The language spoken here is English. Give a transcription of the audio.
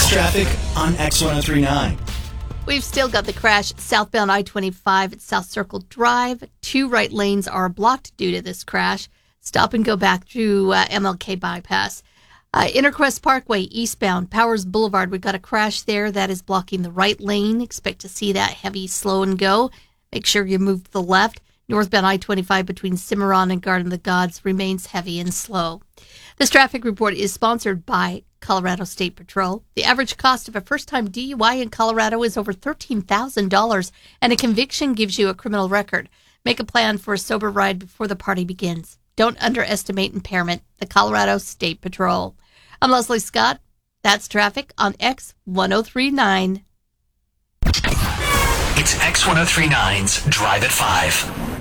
traffic on X1039. We've still got the crash southbound I-25 at South Circle Drive. 2 right lanes are blocked due to this crash. Stop and go back through MLK Bypass. Interquest Parkway eastbound, Powers Boulevard. We've got a crash there that is blocking the right lane. Expect to see that heavy slow and go. Make sure you move to the left. Northbound I-25 between Cimarron and Garden of the Gods remains heavy and slow. This traffic report is sponsored by Colorado State Patrol. The average cost of a first-time DUI in Colorado is over $13,000, and a conviction gives you a criminal record. Make a plan for a sober ride before the party begins. Don't underestimate impairment. The Colorado State Patrol. I'm Leslie Scott. That's traffic on X1039. It's X1039's Drive at 5.